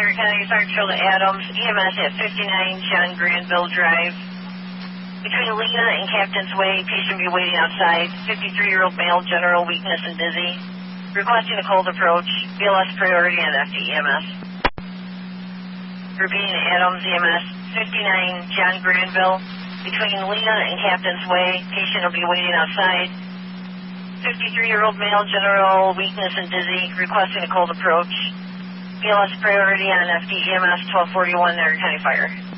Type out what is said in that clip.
Area County Fire Patrol to Adams, EMS at 59 John Granville Drive. Between Lena and Captain's Way, patient be waiting outside. 53-year-old male, general weakness and dizzy. Requesting a cold approach. BLS priority on FTEMS. Repeating Adams, EMS, 59 John Granville. Between Lena and Captain's Way, patient will be waiting outside. 53-year-old male, general weakness and dizzy. Requesting a cold approach. BLS priority on FTEMS 1241 Area County Fire.